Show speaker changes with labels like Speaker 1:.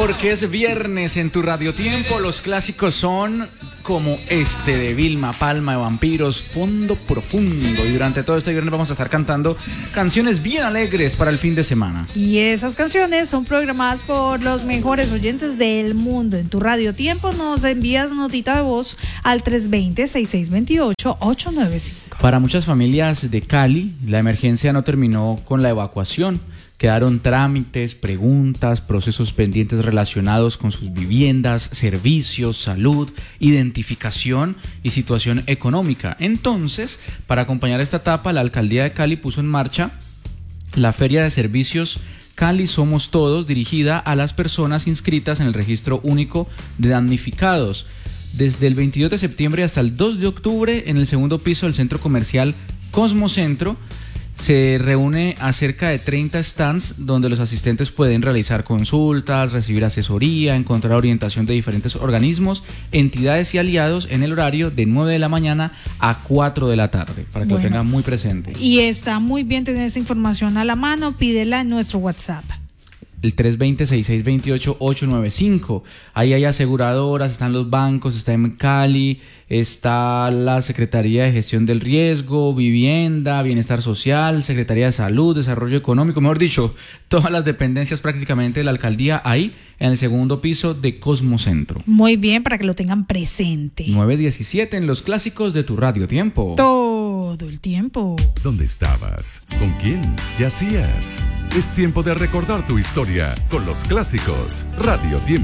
Speaker 1: Porque es viernes en tu radiotiempo. Los clásicos son como este de Vilma Palma de Vampiros, Fondo Profundo. Y durante todo este viernes vamos a estar cantando canciones bien alegres para el fin de semana.
Speaker 2: Y esas canciones son programadas por los mejores oyentes del mundo. En tu radiotiempo nos envías notita de voz al 320-6628-895.
Speaker 1: Para muchas familias de Cali, la emergencia no terminó con la evacuación. Quedaron trámites, preguntas, procesos pendientes relacionados con sus viviendas, servicios, salud, identificación y situación económica. Entonces, para acompañar esta etapa, la Alcaldía de Cali puso en marcha la Feria de Servicios Cali Somos Todos, dirigida a las personas inscritas en el Registro Único de Damnificados. Desde el 22 de septiembre hasta el 2 de octubre, en el segundo piso del centro comercial Cosmocentro, se reúne a cerca de 30 stands donde los asistentes pueden realizar consultas, recibir asesoría, encontrar orientación de diferentes organismos, entidades y aliados en el horario de 9 de la mañana a 4 de la tarde, para que lo tengan muy presente.
Speaker 2: Y está muy bien tener esta información a la mano, pídela en nuestro WhatsApp.
Speaker 1: El 320-6628-895. Ahí hay aseguradoras, están los bancos, está en Cali, está la Secretaría de Gestión del Riesgo, Vivienda, Bienestar Social, Secretaría de Salud, Desarrollo Económico, mejor dicho, todas las dependencias prácticamente de la alcaldía ahí en el segundo piso de Cosmocentro.
Speaker 2: Muy bien, para que lo tengan presente.
Speaker 1: 9:17 en los clásicos de tu radiotiempo.
Speaker 2: Todo el tiempo.
Speaker 3: ¿Dónde estabas? ¿Con quién? ¿Qué hacías? Es tiempo de recordar tu historia con los clásicos Radio Tiempo.